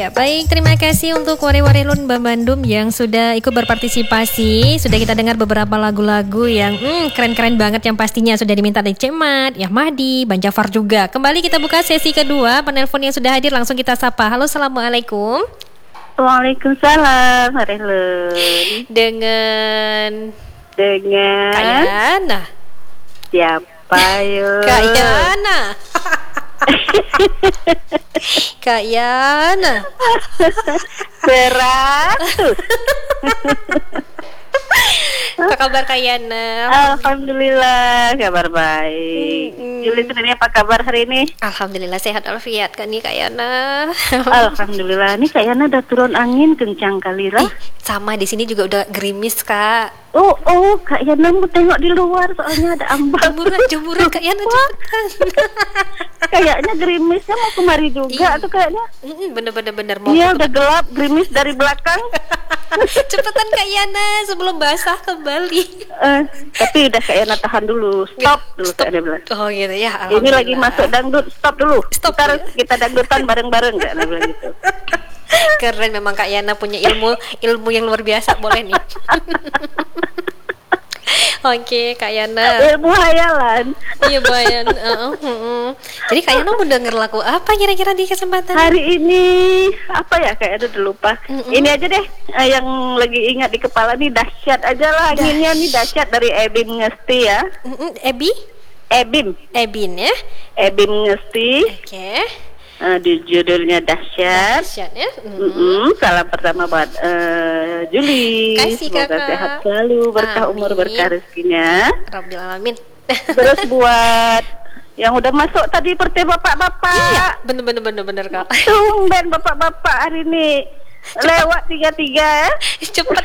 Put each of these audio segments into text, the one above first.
Ya, baik. Terima kasih untuk Ware-Warelun Bandung yang sudah ikut berpartisipasi. Sudah kita dengar beberapa lagu-lagu yang keren-keren banget yang pastinya sudah diminta dari Cemat, ya Mahdi, Bang Jafar juga. Kembali kita buka sesi kedua. Penelpon yang sudah hadir langsung kita sapa. Halo, assalamualaikum. Waalaikumsalam, Warelun. Dengan Kak Yana. Siapa yuk? Kak Yana. Kak Yana. 100. Apa kabar Kak Yana? Alhamdulillah, kabar baik. Juli sendiri apa kabar hari ini? Alhamdulillah sehat walafiat kan nih Kak Yana. Alhamdulillah, nih Kak Yana udah turun angin kencang kali lah. Sama di sini juga udah gerimis Kak. Oh, Kak Yana mau tengok di luar soalnya ada ambang. Jemuran Kak Yana cepetan. Kayaknya gerimisnya mau kemari juga tuh kayaknya. Bener mau. Iya udah gelap, gerimis dari belakang. Cepetan Kak Yana sebelum basah kembali. Tapi udah Kak Yana tahan dulu, stop dulu Kak Yana bilang. Oh gitu ya. Ini lagi masuk dangdut, stop dulu. Stop. Kita dangdutan bareng-bareng Kak Yana bilang gitu. Keren memang Kak Yana punya ilmu yang luar biasa, boleh nih. Oke, Kak Yana. Ilmu hayalan. Iya, Bayan. Jadi Kak Yana mau denger lagu apa kira-kira di kesempatan hari ini? Apa ya? Kayak udah lupa. Ini aja deh, yang lagi ingat di kepala nih, dahsyat aja lah. Anginnya nih dahsyat dari Ebim Ngesti ya. Ebin ya. Ebim Ngesti. Oke. Di judulnya dahsyat. Dahsyat ya. Salam pertama buat Juli. Kasih semoga Kakak. sehat selalu, berkah umur, berkah rezekinya. Rabbil alamin. Terus buat yang udah masuk tadi seperti bapak-bapak. Iya, bener Kak. Tumben bapak-bapak hari ini lewat 33 ya. Cepet.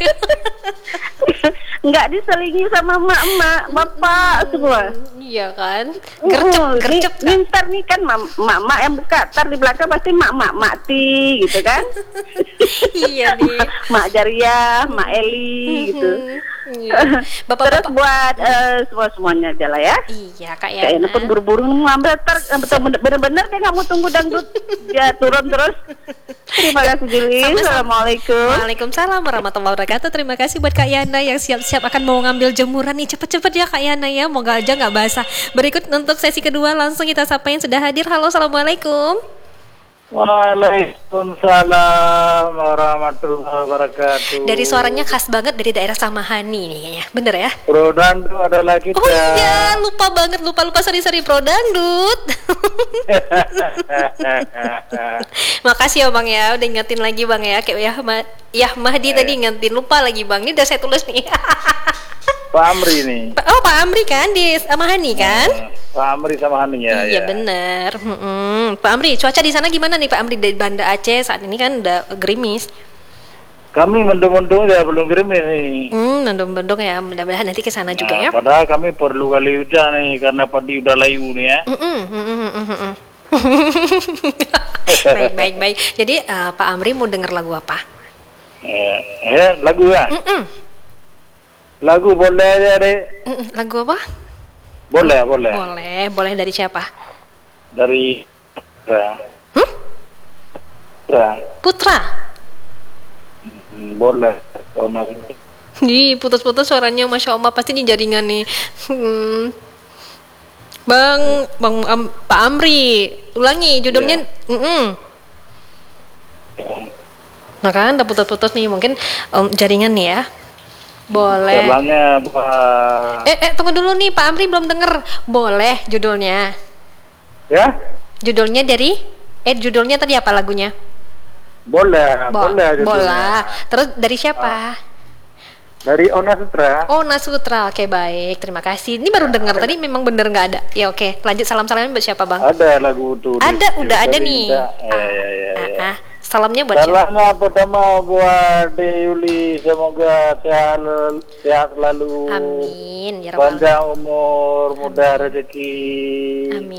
Nggak diselingi sama emak-emak, bapak semua. Iya kan? Gercep. Ntar nih kan mak-mak yang buka, ntar di belakang pasti mak-mak mati gitu kan. Iya nih. Mak Jariah, Mak Eli gitu. Iya. Terus buat semuanya aja lah ya. Iya Kak Yana. Kayaknya pun buru-buru ngambil bener-bener kayak nggak mau tunggu dangdut dia turun terus. Terima kasih Juli. Assalamualaikum. Waalaikumsalam warahmatullahi wabarakatuh. Terima kasih buat Kak Yana yang siap-siap akan mau ngambil jemuran nih. Cepet-cepet ya Kak Yana ya. Moga aja nggak basah. Berikut untuk sesi kedua langsung kita sapa yang sudah hadir. Halo, assalamualaikum. Waalaikumsalam warahmatullahi wabarakatuh. Dari suaranya khas banget dari daerah Samahani nih kayaknya. Bener ya? Pro Dangdut adalah kita. Oh iya, lupa banget. Lupa sorry Pro Dangdut. Makasih ya Bang ya, udah ingetin lagi Bang ya. Kayak ya Mahdi tadi ingetin, lupa lagi Bang. Ini udah saya tulis nih. Pak Amri nih. Oh Pak Amri kan di Samahani kan? Pak Amri sama Hani ya. Iya bener. Pak Amri, cuaca di sana gimana nih Pak Amri dari Banda Aceh saat ini kan udah gerimis. Kami mendung-mendung ya belum gerimis nih. Mendung-mendung ya, mudah-mudahan nanti ke sana juga ya. Padahal kami perlu kali hujan nih karena padi udah layu nih ya. Baik. Jadi Pak Amri mau denger lagu apa? Lagu ya. Lagu boleh aja deh. Lagu apa? Boleh. Boleh dari siapa? Dari Putra. Boleh. Ih, putus-putus suaranya, Masya Allah, pasti di jaringan nih. Pak Amri, ulangi judulnya. Nah kan, udah putus-putus nih, mungkin jaringan nih ya. Boleh. Jalannya buat. Tunggu dulu nih, Pak Amri belum denger. Boleh judulnya. Ya? Judulnya judulnya tadi apa lagunya? Boleh judulnya. Terus dari siapa? Dari Ona Sutra. Ona Sutra. Oke, baik. Terima kasih. Ini baru dengar tadi, memang bener nggak ada. Ya oke. Lanjut salam-salamnya buat siapa, Bang? Ada lagu tuh. Udah ada nih. Ya. Salamnya buat siapa? Salamnya pertama buat Yuli, semoga sehat selalu. Amin. Ya Rabbal Panjang umur, mudah rezeki. Amin.